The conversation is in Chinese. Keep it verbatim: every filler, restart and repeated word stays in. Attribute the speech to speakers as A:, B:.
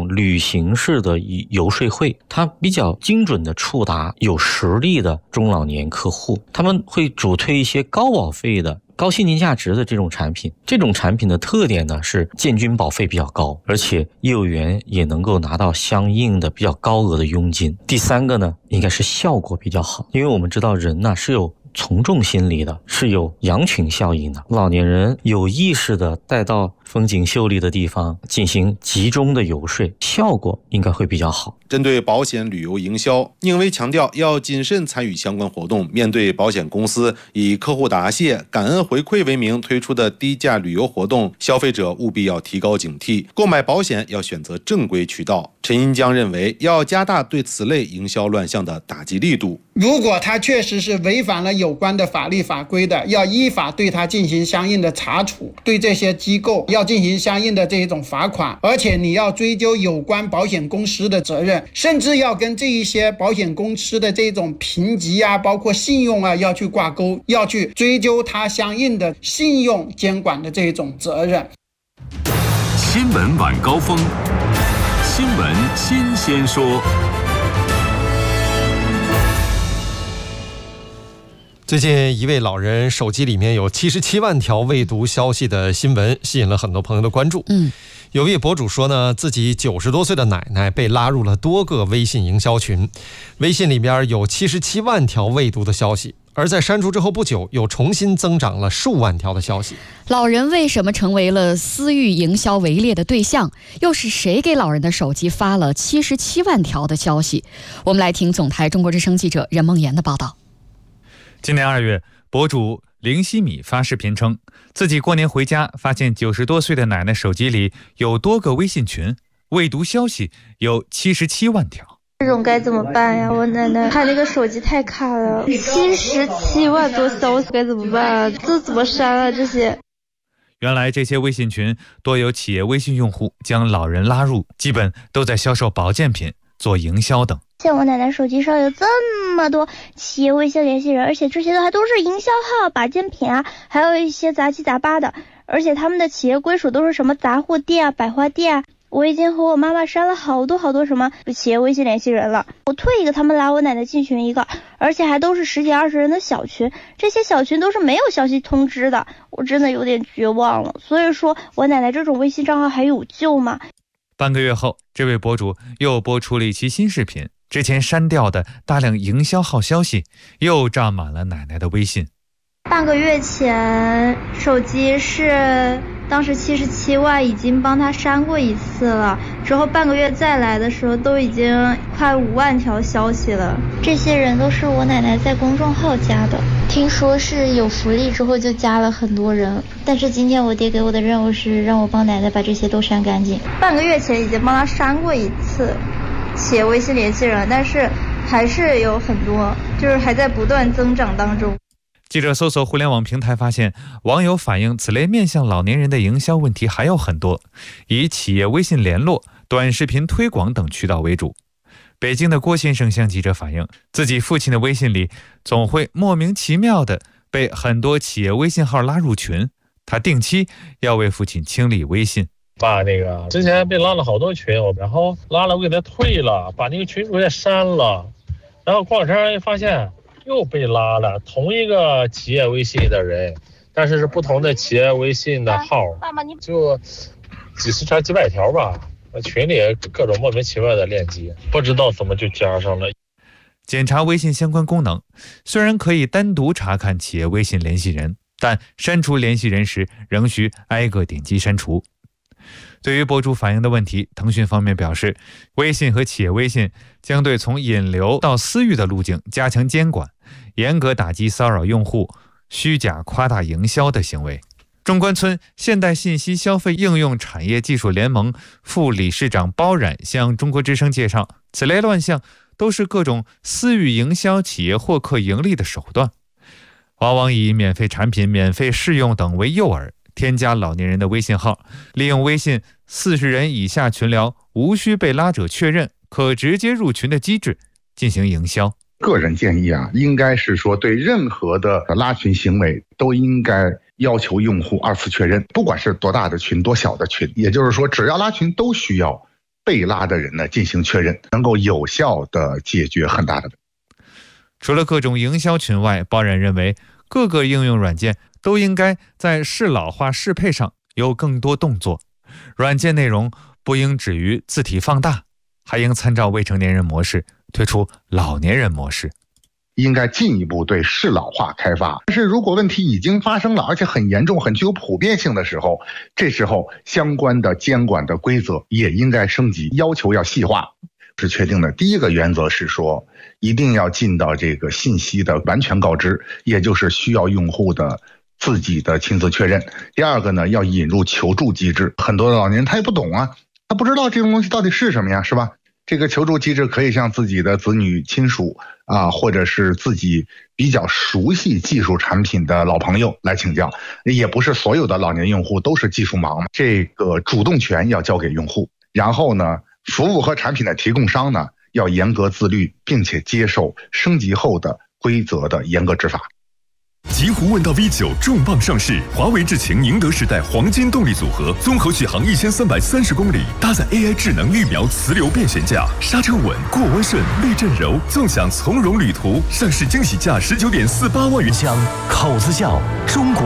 A: 种旅行式的游说会，它比较精准的触达有实力的中老年客户，他们会主推一些高保费的高现金价值的这种产品。这种产品的特点呢是建军保费比较高，而且业务员也能够拿到相应的比较高额的佣金。第三个呢应该是效果比较好，因为我们知道人呢是有从众心理的，是有羊群效应的。老年人有意识的带到风景秀丽的地方进行集中的游说，效果应该会比较好。
B: 针对保险旅游营销，宁威强调要谨慎参与相关活动。面对保险公司以客户答谢、感恩回馈为名推出的低价旅游活动，消费者务必要提高警惕，购买保险要选择正规渠道。陈银江认为，要加大对此类营销乱象的打击力度。
C: 如果他确实是违反了有关的法律法规的，要依法对他进行相应的查处，对这些机构要进行相应的这种罚款，而且你要追究有关保险公司的责任，甚至要跟这一些保险公司的这种评级啊，包括信用啊要去挂钩，要去追究他相应的信用监管的这种责任。
D: 新闻晚高峰，新闻新鲜说。
E: 最近一位老人手机里面有七十七万条未读消息的新闻，吸引了很多朋友的关注。嗯，有位博主说呢，自己九十多岁的奶奶被拉入了多个微信营销群，微信里边有七十七万条未读的消息，而在删除之后不久，又重新增长了数万条的消息。
F: 老人为什么成为了私域营销围猎的对象？又是谁给老人的手机发了七十七万条的消息？我们来听总台中国之声记者任梦妍的报道。
G: 今年二月，博主林希米发视频称，自己过年回家发现九十多岁的奶奶手机里有多个微信群，未读消息有七十七万条。
H: 这种该怎么办呀？我奶奶她那个手机太卡了，七十七万多消息该怎么办啊？这怎么删啊？这些
G: 原来这些微信群多有企业微信用户将老人拉入，基本都在销售保健品、做营销等。
H: 像我奶奶手机上有这么多企业微信联系人，而且这些还都是营销号、保健品啊，还有一些杂七杂八的，而且他们的企业归属都是什么杂货店啊、百货店啊。我已经和我妈妈删了好多好多什么企业微信联系人了，我退一个他们拉我奶奶进群一个，而且还都是十几二十人的小群，这些小群都是没有消息通知的，我真的有点绝望了。所以说我奶奶这种微信账号还有救吗？
G: 半个月后，这位博主又播出了一期新视频，之前删掉的大量营销号消息又占满了奶奶的微信。
H: 半个月前手机是当时七十七万，已经帮他删过一次了，之后半个月再来的时候都已经快五万条消息了。这些人都是我奶奶在公众号加的，听说是有福利之后就加了很多人，但是今天我爹给我的任务是让我帮奶奶把这些都删干净。半个月前已经帮他删过一次企业微信联系人，但是还是有很多，就是还在不断增长当中。
G: 记者搜索互联网平台发现，网友反映此类面向老年人的营销问题还有很多，以企业微信联络、短视频推广等渠道为主。北京的郭先生向记者反映，自己父亲的微信里总会莫名其妙的被很多企业微信号拉入群，他定期要为父亲清理微信。
I: 爸，那个之前被拉了好多群，然后拉了我给他退了，把那个群主也删了，然后过两天发现又被拉了，同一个企业微信的人，但是是不同的企业微信的号，就几十条几百条吧，群里各种莫名其妙的链接，不知道怎么就加上了。
G: 检查微信相关功能，虽然可以单独查看企业微信联系人，但删除联系人时仍需挨个点击删除。对于博主反映的问题，腾讯方面表示，微信和企业微信将对从引流到私域的路径加强监管，严格打击骚扰用户、虚假夸大营销的行为。中关村现代信息消费应用产业技术联盟副理事长包冉向中国之声介绍，此类乱象都是各种私域营销企业获客盈利的手段，往往以免费产品、免费试用等为诱饵，添加老年人的微信号，利用微信四十人以下群聊无需被拉者确认，可直接入群的机制进行营销。
J: 个人建议啊，应该是说对任何的拉群行为都应该要求用户二次确认，不管是多大的群多小的群，也就是说只要拉群都需要被拉的人呢进行确认，能够有效的解决很大的问题。
G: 除了各种营销群外，包冉认为各个应用软件都应该在适老化适配上有更多动作，软件内容不应止于字体放大，还应参照未成年人模式推出老年人模式，
J: 应该进一步对适老化开发。但是如果问题已经发生了，而且很严重、很具有普遍性的时候，这时候相关的监管的规则也应该升级，要求要细化。是确定的。第一个原则是说，一定要尽到这个信息的完全告知，也就是需要用户的自己的亲自确认。第二个呢，要引入求助机制。很多的老年人他也不懂啊，他不知道这种东西到底是什么呀，是吧？这个求助机制可以向自己的子女亲属啊，或者是自己比较熟悉技术产品的老朋友来请教。也不是所有的老年用户都是技术盲，这个主动权要交给用户。然后呢，服务和产品的提供商呢，要严格自律，并且接受升级后的规则的严格执法。
D: 极狐问道 V 九 重磅上市，华为智擎宁德时代黄金动力组合，综合续航一千三百三十公里，搭载 A I 智能预瞄磁流变悬架，刹车稳，过弯顺，避震柔，纵享从容旅途。上市惊喜价十九点四八万元，
K: 香口子窖，中国。